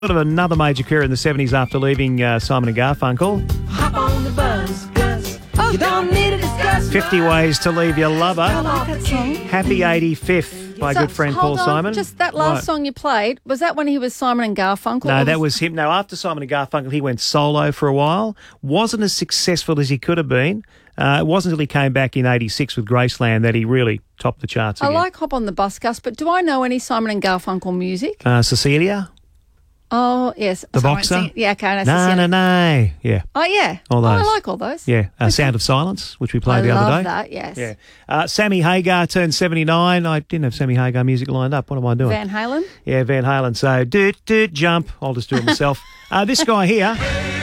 Sort of another major career in the 70s after leaving Simon and Garfunkel. Hop on the bus, Gus. You don't need to discuss. 50 Ways to Leave Your Lover. I like that song. Happy 85th by good friend Paul hold on, Simon. Just that last song you played, was that when he was Simon and Garfunkel? No, that was him. No, after Simon and Garfunkel, he went solo for a while. Wasn't as successful as he could have been. It wasn't until he came back in 86 with Graceland that he really topped the charts again. I like Hop on the Bus, Gus, but do I know any Simon and Garfunkel music? Cecilia? Oh, yes. The Sorry, Boxer? Yeah, okay. I know No, Cecilia. no. Yeah. Oh, yeah. All those. Oh, I like all those. Yeah. Sound of Silence, which we played the other day. I love that, yes. Yeah. Sammy Hagar turned 79. I didn't have Sammy Hagar music lined up. What am I doing? Van Halen? Yeah, Van Halen. So, doot, jump. I'll just do it myself. This guy here.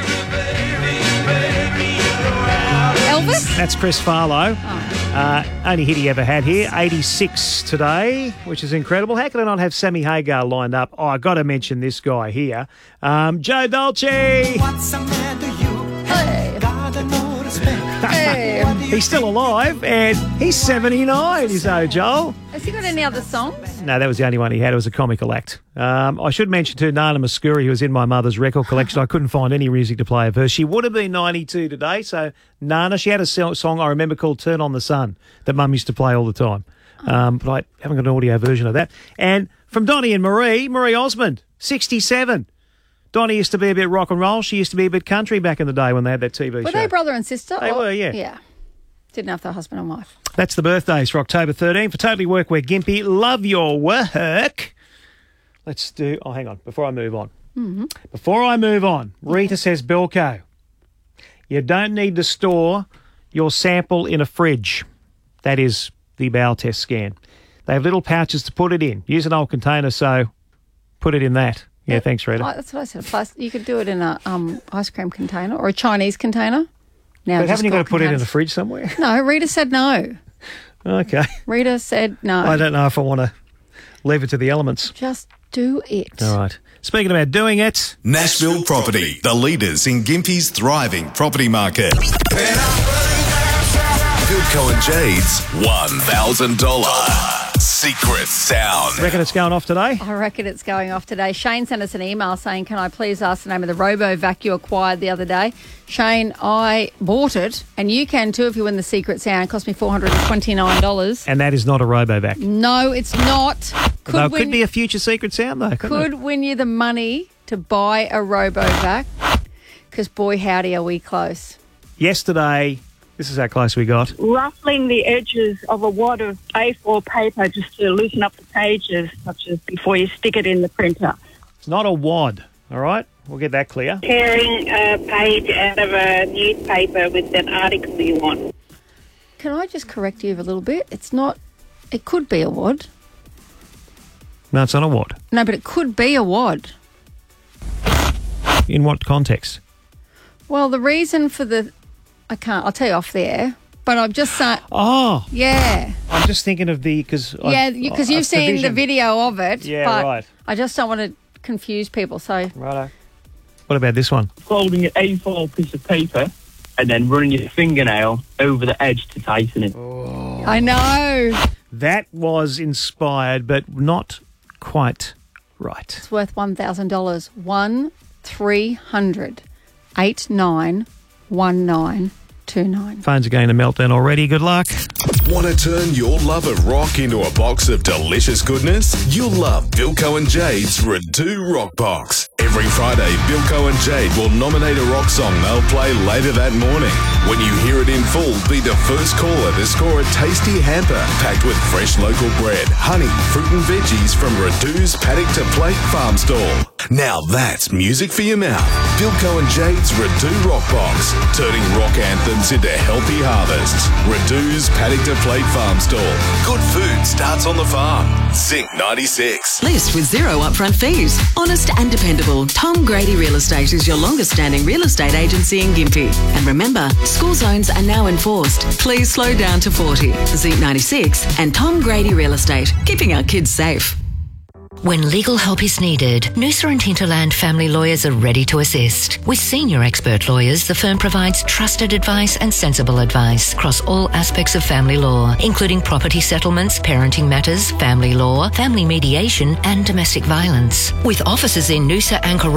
Elvis? That's Chris Farlow. Oh. Only hit he ever had here. 86 today, which is incredible. How could I not have Sammy Hagar lined up? Oh, I got to mention this guy here. Joe Dolce. What's a man to you? Hey. Gotta know to spend. Hey. He's still alive, and he's 79, you know, Joel. Has he got any other songs? No, that was the only one he had. It was a comical act. I should mention too, Nana Muscuri, who was in my mother's record collection. I couldn't find any music to play of her. She would have been 92 today. So Nana, she had a song I remember called Turn on the Sun that Mum used to play all the time. But I haven't got an audio version of that. And from Donnie and Marie Osmond, 67. Donnie used to be a bit rock and roll. She used to be a bit country back in the day when they had that TV show. Were they brother and sister? They were, yeah. Yeah. Didn't know if they were husband and wife. That's the birthdays for October 13. For Totally Workwear Gympie, love your work. Let's do... Oh, hang on. Before I move on. Before I move on, Rita says, Belco, you don't need to store your sample in a fridge. That is the bowel test scan. They have little pouches to put it in. Use an old container, so put it in that. Yeah, thanks, Rita. Oh, that's what I said. Plus, you could do it in a ice cream container or a Chinese container. Now, But haven't you got to put it in the fridge somewhere? No, Rita said no. Okay. Rita said no. I don't know if I want to leave it to the elements. Just do it. All right. Speaking about doing it... Nashville Property, the leaders in Gympie's thriving property market. Philco and Jade's $1,000 secret sound. Reckon it's going off today? I reckon it's going off today. Shane sent us an email saying, can I please ask the name of the RoboVac you acquired the other day? Shane, I bought it, and you can too if you win the secret sound. It cost me $429. And that is not a RoboVac. No, it's not. Could be a future secret sound, though. Could win you the money to buy a RoboVac, because boy, howdy, are we close. Yesterday, this is how close we got. Ruffling the edges of a wad of A4 paper just to loosen up the pages, such as before you stick it in the printer. It's not a wad, all right? We'll get that clear. Tearing a page out of a newspaper with an article you want. Can I just correct you a little bit? It's not, it could be a wad. No, it's not a wad. No, but it could be a wad. In what context? Well, the reason for I'll tell you off the air, but I'm just saying, Oh, yeah. I'm just thinking of because you've seen the video of it. Yeah, but right. I just don't want to confuse people, so. Righto. What about this one? Folding an A4 piece of paper and then running your fingernail over the edge to tighten it. I know. That was inspired, but not quite right. It's worth $1,000. 1-300-891929. Phones are going to meltdown already. Good luck. Want to turn your love of rock into a box of delicious goodness? You'll love Philco and Jade's Redo Rock Box. Every Friday, Philco and Jade will nominate a rock song they'll play later that morning. When you hear it in full, be the first caller to score a tasty hamper packed with fresh local bread, honey, fruit and veggies from Redu's Paddock to Plate Farm Stall. Now that's music for your mouth. Philco and Jade's Redo Rock Box, turning rock anthems into healthy harvests. Redu's Paddock to Plate Farm Stall. Good food starts on the farm. Zinc 96. List with zero upfront fees. Honest and dependable. Tom Grady Real Estate is your longest standing real estate agency in Gympie. And remember, school zones are now enforced. Please slow down to 40. Zinc 96 and Tom Grady Real Estate, keeping our kids safe. When legal help is needed, Noosa and Hinterland Family Lawyers are ready to assist. With senior expert lawyers, the firm provides trusted advice and sensible advice across all aspects of family law, including property settlements, parenting matters, family law, family mediation and domestic violence. With offices in Noosa, Anchorage,